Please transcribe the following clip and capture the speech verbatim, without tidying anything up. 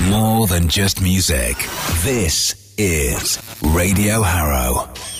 more than just music. This is Radio Harrow.